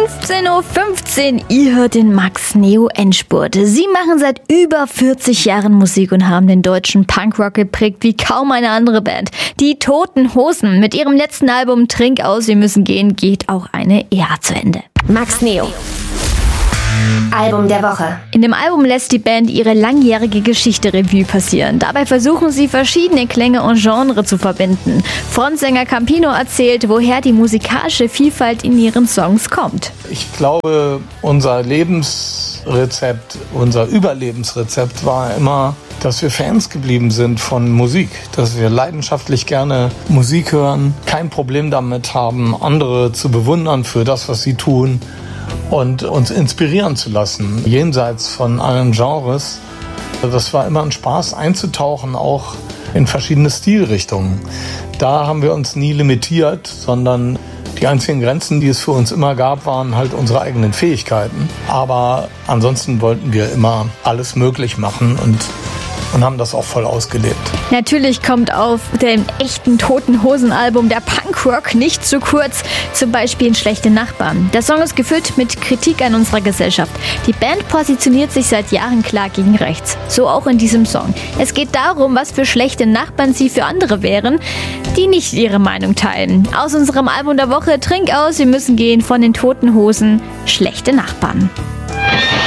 15:15 Uhr, ihr hört den Max Neo Endspurt. Sie machen seit über 40 Jahren Musik und haben den deutschen Punkrock geprägt wie kaum eine andere Band. Die Toten Hosen. Mit ihrem letzten Album Trink aus, wir müssen gehen, geht auch eine Ära zu Ende. Max Neo. Album der Woche. In dem Album lässt die Band ihre langjährige Geschichte Revue passieren. Dabei versuchen sie, verschiedene Klänge und Genres zu verbinden. Frontsänger Campino erzählt, woher die musikalische Vielfalt in ihren Songs kommt. Ich glaube, unser Lebensrezept, unser Überlebensrezept war immer, dass wir Fans geblieben sind von Musik, dass wir leidenschaftlich gerne Musik hören, kein Problem damit haben, andere zu bewundern für das, was sie tun und uns inspirieren zu lassen, jenseits von allen Genres. Das war immer ein Spaß, einzutauchen, auch in verschiedene Stilrichtungen. Da haben wir uns nie limitiert, sondern die einzigen Grenzen, die es für uns immer gab, waren halt unsere eigenen Fähigkeiten. Aber ansonsten wollten wir immer alles möglich machen und haben das auch voll ausgelebt. Natürlich kommt auf dem echten Toten Hosen Album der Punkrock nicht zu kurz, zum Beispiel in Schlechte Nachbarn. Der Song ist gefüllt mit Kritik an unserer Gesellschaft. Die Band positioniert sich seit Jahren klar gegen rechts. So auch in diesem Song. Es geht darum, was für schlechte Nachbarn sie für andere wären, die nicht ihre Meinung teilen. Aus unserem Album der Woche Trink aus, wir müssen gehen von den Toten Hosen, Schlechte Nachbarn.